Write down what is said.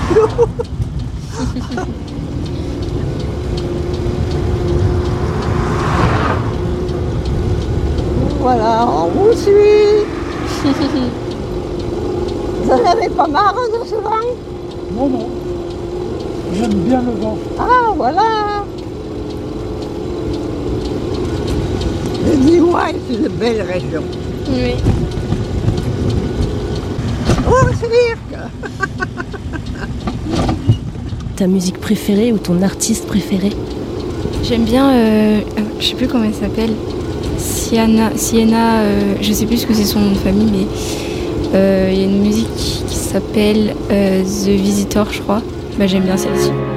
Voilà, on vous suit. Vous en avez pas marre de ce vent? Non, non. J'aime bien le vent. Ah, voilà. Le Limois est une belle région. Oui. Oh, cirque! Ta musique préférée ou ton artiste préféré? J'aime bien, je sais plus comment elle s'appelle, Sienna, je sais plus ce que c'est son nom de famille, mais il y a une musique qui s'appelle The Visitor, je crois. Bah, j'aime bien celle-ci.